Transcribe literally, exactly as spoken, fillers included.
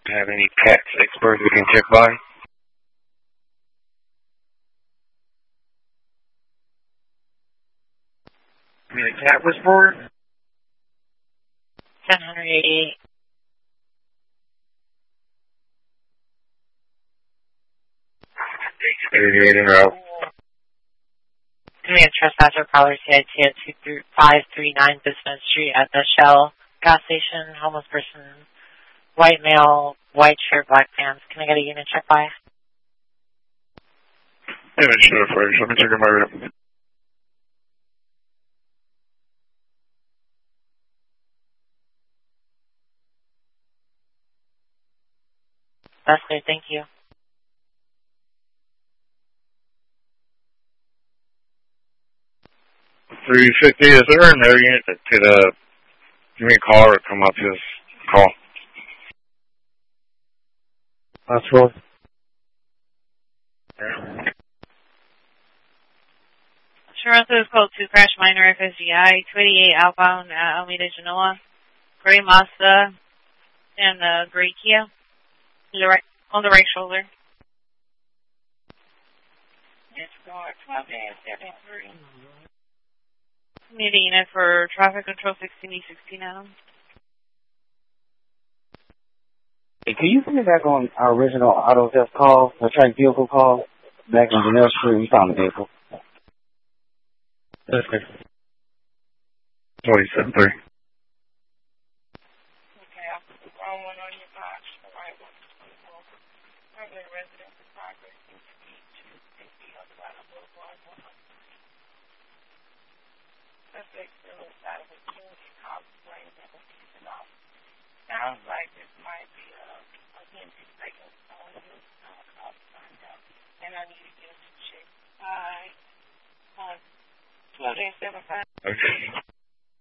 Have any cats, experts we can check by? I mean, a cat whisperer? ten eighty-eight. eighty-eight en route. Command trespasser, caller C I T at two five three nine Business Street at the Shell gas station. Homeless person, white male, white shirt, black pants. Can I get a unit check by? Unit check by. Let me check in my room. That's good, thank you. three fifty, is there another unit that could uh, give me a call or come up to this call? That's cool. Yeah. Toronto is called two Crash Minor F S G I, two eighty-eight outbound at Alameda, Genoa. Gray Mazda and uh, gray Kia on the right, on the right shoulder. It's going twelve days, seventy-three. Need a unit for traffic control sixteen E sixteen Adam. Hey, can you put me back on our original auto theft call, the track vehicle call, back on Janelle Street? We found the vehicle. That's good. twenty-seven three. Okay, I'll put the wrong one on your box. The right one. Probably resident in progress. Sounds like this might be a, a hint to take a phone and I need to get it checked by one twelve seven five. Okay.